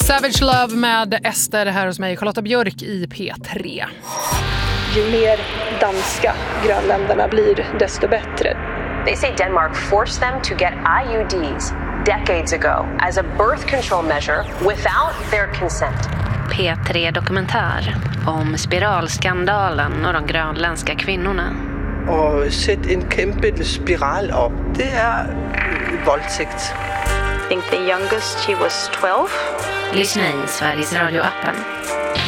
Savage Love med Ester här hos mig, Charlotta Björk i P3. Ju mer danska grönländerna blir, desto bättre. They say Denmark forced them to get IUDs decades ago as a birth control measure without their consent. P3 Dokumentär om spiralskandalen och de grönländska kvinnorna. Och sätt en kæmpe spiral upp. Det är våldtäkt. I think the youngest she was 12. Lyssna i Sveriges Radio-appen.